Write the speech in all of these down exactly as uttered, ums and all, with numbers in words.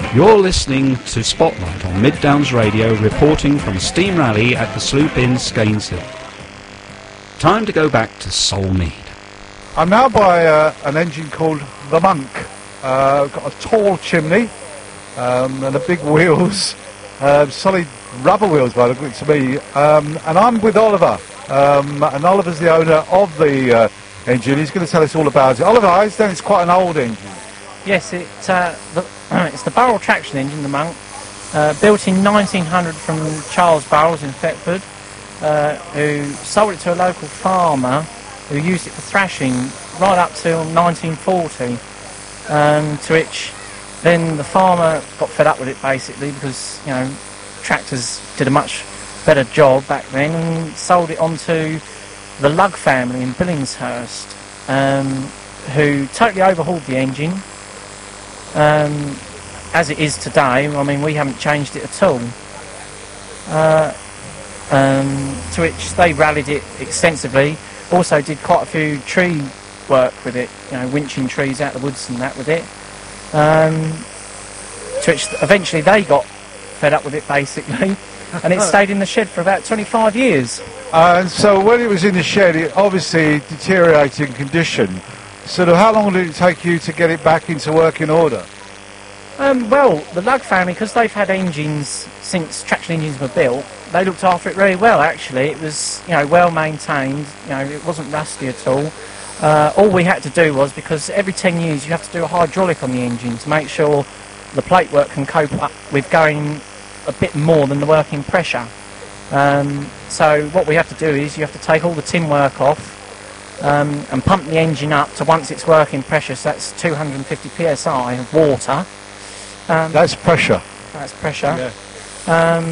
You're listening to Spotlight on Mid Downs Radio, reporting from Steam Rally at the Sloop in Scainshill. Time to go back to Solmead. I'm now by uh, an engine called the Monk. Uh, got a tall chimney um, and the big wheels, uh, solid rubber wheels by the look to me. Um, and I'm with Oliver, um, and Oliver's the owner of the uh, engine. He's going to tell us all about it. Oliver, I understand it's quite an old engine. Yes, it, uh, the, it's the Burrell traction engine, the Monk, uh, built in nineteen hundred from Charles Burrells in Thetford, uh, who sold it to a local farmer who used it for thrashing right up till nineteen forty, um, to which then the farmer got fed up with it basically because, you know, tractors did a much better job back then, and sold it on to the Lug family in Billingshurst, um, who totally overhauled the engine. Um, as it is today, I mean, we haven't changed it at all. Uh, um, to which they rallied it extensively. Also did quite a few tree work with it, you know, winching trees out of the woods and that with it. Um, to which eventually they got fed up with it basically, and it stayed in the shed for about twenty-five years. Uh, and so when it was in the shed, it obviously deteriorated in condition. Sort of how long did it take you to get it back into working order? Um, well, the Lug family, because they've had engines since traction engines were built, they looked after it very well actually. It was, you know, well maintained, you know, it wasn't rusty at all. Uh, all we had to do was, because every ten years you have to do a hydraulic on the engine to make sure the plate work can cope up with going a bit more than the working pressure. Um, so what we have to do is you have to take all the tin work off, Um, and pump the engine up to once it's working pressure, so that's two hundred fifty P S I of water. Um, that's pressure. That's pressure. Yeah. Um,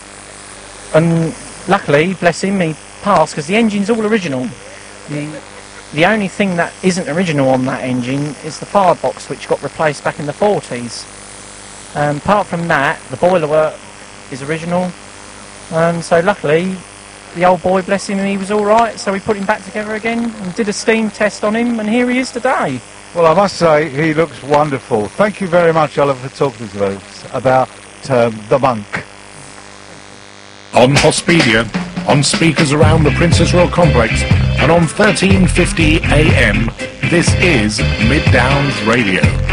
and luckily, bless him, he passed because the engine's all original. The, the only thing that isn't original on that engine is the firebox, which got replaced back in the forties. Um, apart from that, the boiler work is original. Um, so luckily, the old boy, bless him, he was all right, so we put him back together again and did a steam test on him, and here he is today. Well, I must say, he looks wonderful. Thank you very much, Oliver, for talking to us about um, the Monk. On Hospedia, on speakers around the Princess Royal Complex, and on thirteen fifty A M, this is Mid Downs Radio.